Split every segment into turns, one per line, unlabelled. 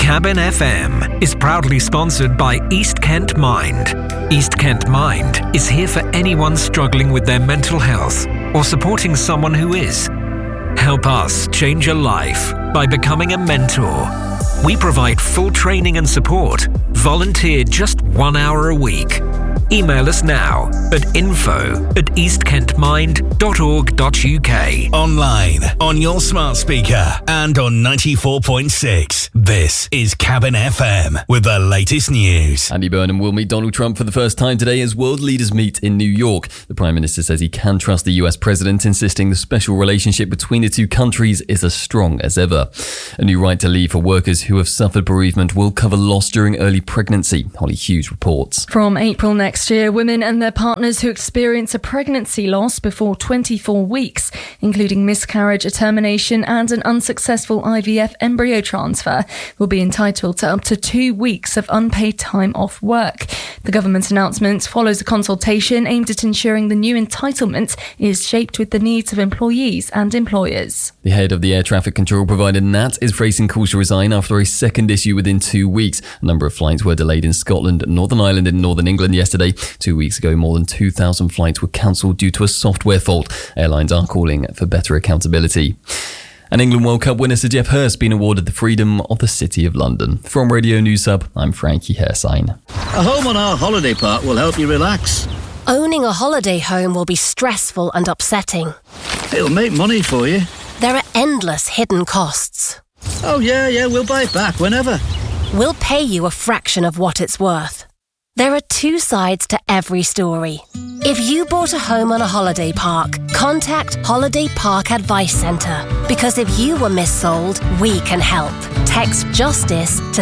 Cabin FM is proudly sponsored by East Kent Mind. East Kent Mind is here for anyone struggling with their mental health or supporting someone who is. Help us change a life by becoming a mentor. We provide full training and support. Volunteer just 1 hour a week. Email us now at info@eastkentmind.org.uk.
Online, on your smart speaker, and on 94.6. This is Cabin FM with the latest news.
Andy Burnham will meet Donald Trump for the first time today as world leaders meet in New York. The Prime Minister says he can trust the US President, insisting the special relationship between the two countries is as strong as ever. A new right to leave for workers who have suffered bereavement will cover loss during early pregnancy. Holly Hughes reports.
From April next year, women and their partners who experience a pregnancy loss before 24 weeks, including miscarriage, a termination and an unsuccessful IVF embryo transfer, will be entitled to up to 2 weeks of unpaid time off work. The government's announcement follows a consultation aimed at ensuring the new entitlement is shaped with the needs of employees and employers.
The head of the air traffic control provider NAT is facing calls to resign after a second issue within 2 weeks. A number of flights were delayed in Scotland, Northern Ireland and Northern England yesterday. 2 weeks ago, more than 2,000 flights were cancelled due to a software fault. Airlines are calling for better accountability. An England World Cup winner, Sir Geoff Hurst, been awarded the Freedom of the City of London. From Radio News Hub, I'm Frankie Hersign.
A home on our holiday park will help you relax.
Owning a holiday home will be stressful and upsetting.
It'll make money for you.
There are endless hidden costs.
Oh yeah, we'll buy it back whenever.
We'll pay you a fraction of what it's worth. There are two sides to every story. If you bought a home on a holiday park, contact Holiday Park Advice Centre. Because if you were missold, we can help. Text JUSTICE to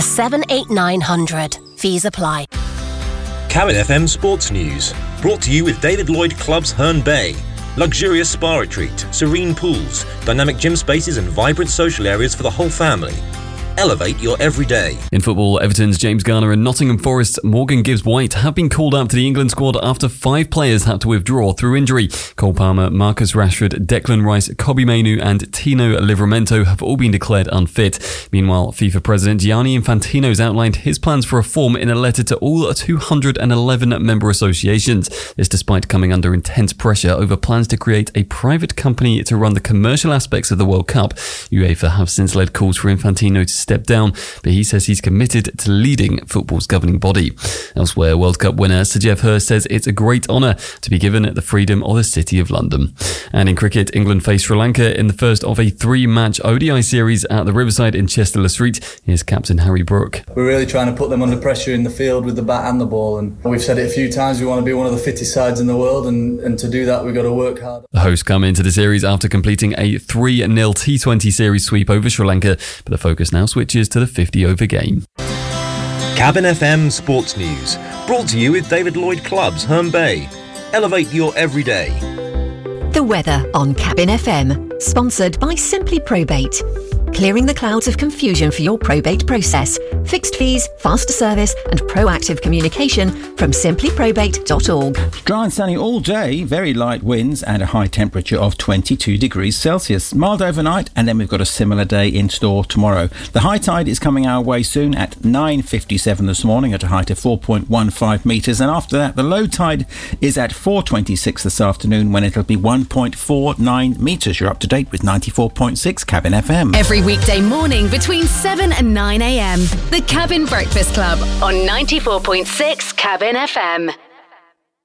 78900. Fees apply.
Cabin FM Sports News. Brought to you with David Lloyd Clubs Herne Bay. Luxurious spa retreat, serene pools, dynamic gym spaces and vibrant social areas for the whole family. Elevate your everyday.
In football, Everton's James Garner and Nottingham Forest's Morgan Gibbs-White have been called up to the England squad after 5 players had to withdraw through injury. Cole Palmer, Marcus Rashford, Declan Rice, Kobbie Mainoo and Tino Livramento have all been declared unfit. Meanwhile, FIFA President Gianni Infantino has outlined his plans for reform in a letter to all 211 member associations. This despite coming under intense pressure over plans to create a private company to run the commercial aspects of the World Cup. UEFA have since led calls for Infantino to step down, but he says he's committed to leading football's governing body. Elsewhere, World Cup winner Sir Geoff Hurst says it's a great honour to be given the freedom of the City of London. And in cricket, England face Sri Lanka in the first of a 3-match ODI series at the Riverside in Chester-le Street. Here's Captain Harry Brook.
We're really trying to put them under pressure in the field with the bat and the ball, and we've said it a few times, we want to be one of the fittest sides in the world, and to do that we've got to work hard.
The hosts come into the series after completing a 3-0 T20 series sweep over Sri Lanka, but the focus now switches to the 50-over game.
Cabin FM Sports News. Brought to you with David Lloyd Clubs Herne Bay. Elevate your everyday.
The weather on Cabin FM. Sponsored by Simply Probate. Clearing the clouds of confusion for your probate process. Fixed fees, faster service and proactive communication from simplyprobate.org.
Dry and sunny all day, very light winds and a high temperature of 22 degrees Celsius. Mild overnight, and then we've got a similar day in store tomorrow. The high tide is coming our way soon at 9:57 this morning at a height of 4.15 metres, and after that the low tide is at 4:26 this afternoon when it'll be 1.49 metres. You're up to date with 94.6 Cabin FM.
Every weekday morning between 7 and 9 a.m. The Cabin Breakfast Club on 94.6 Cabin FM.